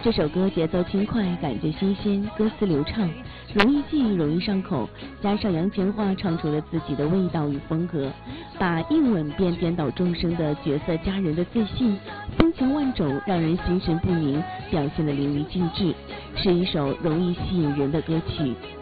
这首歌节奏轻快，感觉新鲜，歌词流畅，容易记，容易上口，加上杨千嬅唱出了自己的味道与风格，把应吻便颠倒众生的角色佳人的自信，风情万种，让人心神不宁，表现得淋漓尽致，是一首容易吸引人的歌曲。